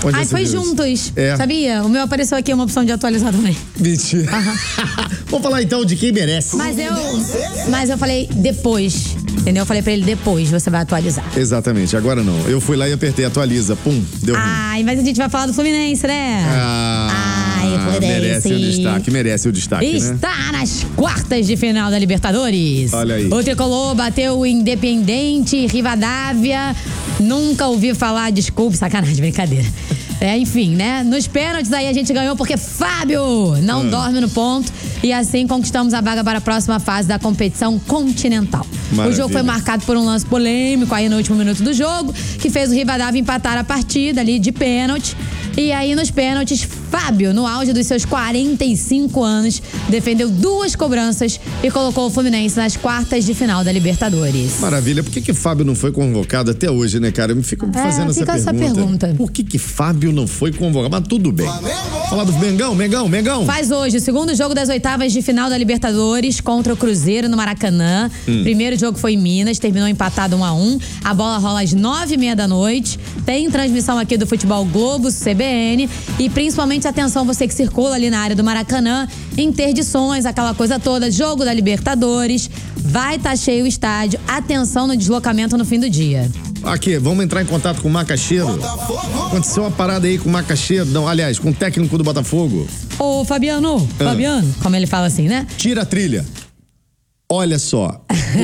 Onde Ai, você foi viu isso? juntos. É. Sabia? O meu apareceu aqui uma opção de atualizar também. Mentira. Vamos falar então de quem merece. Mas eu falei depois. Entendeu? Eu falei pra ele depois, você vai atualizar. Exatamente, agora não. Eu fui lá e apertei atualiza. Pum, deu ruim. Ai, mas a gente vai falar do Fluminense, né? Merece o destaque, merece o destaque, né? Está nas quartas de final da Libertadores. Olha aí. O Tricolor bateu o Independiente Rivadavia. Nunca ouvi falar, desculpe, sacanagem, brincadeira. Enfim, né? Nos pênaltis aí a gente ganhou porque Fábio não dorme no ponto. E assim conquistamos a vaga para a próxima fase da competição continental. Maravilha. O jogo foi marcado por um lance polêmico aí no último minuto do jogo, que fez o Rivadavia empatar a partida ali de pênalti. E aí nos pênaltis, Fábio, no auge dos seus 45 anos, defendeu 2 cobranças e colocou o Fluminense nas quartas de final da Libertadores. Maravilha. Por que Fábio não foi convocado até hoje, né, cara? Eu me fico fazendo essa pergunta. Por que Fábio não foi convocado? Mas tudo bem. Falar do Mengão. Faz hoje o segundo jogo das oitavas de final da Libertadores contra o Cruzeiro no Maracanã. Primeiro jogo foi em Minas, terminou empatado 1-1. A bola rola às 9h30 da noite. Tem transmissão aqui do Futebol Globo, CBN. E principalmente, atenção, você que circula ali na área do Maracanã, interdições, aquela coisa toda, jogo da Libertadores. Vai estar cheio o estádio. Atenção no deslocamento no fim do dia. Aqui, vamos entrar em contato com o Macaxeira. Aconteceu uma parada aí com o Macaxeira. Não, aliás, com o técnico do Botafogo. Ô, Fabiano, como ele fala assim, né? Tira a trilha. Olha só.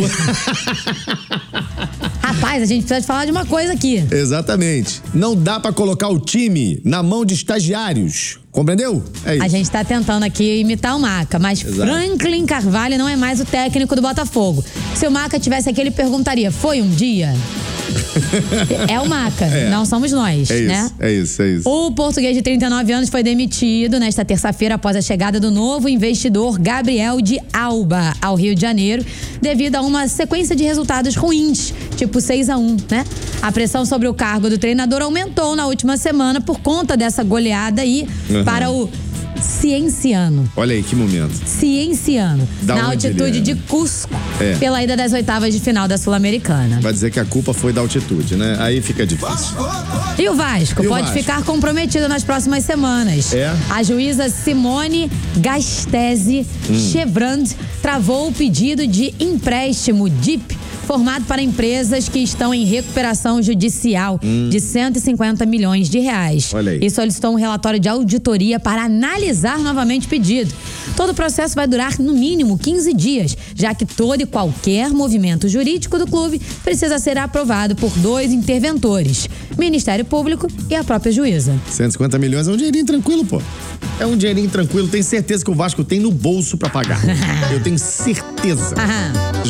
Rapaz, a gente precisa falar de uma coisa aqui. Exatamente. Não dá pra colocar o time na mão de estagiários. Compreendeu? É isso. A gente tá tentando aqui imitar o Maca, mas Exato. Franklin Carvalho não é mais o técnico do Botafogo. Se o Maca tivesse aqui, ele perguntaria: foi um dia? É o Maca, não somos nós, né? É isso. O português de 39 anos foi demitido nesta terça-feira após a chegada do novo investidor Gabriel de Alba ao Rio de Janeiro, devido a uma sequência de resultados ruins, tipo 6-1, né? A pressão sobre o cargo do treinador aumentou na última semana por conta dessa goleada aí para o Cienciano. Olha aí, que momento. Cienciano, na altitude de Cusco, pela ida das oitavas de final da Sul-Americana. Vai dizer que a culpa foi da altitude, né? Aí fica difícil. E o Vasco pode ficar comprometido nas próximas semanas. A juíza Simone Gastese Chevrand travou o pedido de empréstimo DIP formado para empresas que estão em recuperação judicial de 150 milhões de reais. Olha aí. E solicitou um relatório de auditoria para analisar novamente o pedido. Todo o processo vai durar no mínimo 15 dias, já que todo e qualquer movimento jurídico do clube precisa ser aprovado por 2 interventores, Ministério Público e a própria juíza. 150 milhões é um dinheirinho tranquilo, pô. É um dinheirinho tranquilo, tenho certeza que o Vasco tem no bolso pra pagar. Eu tenho certeza.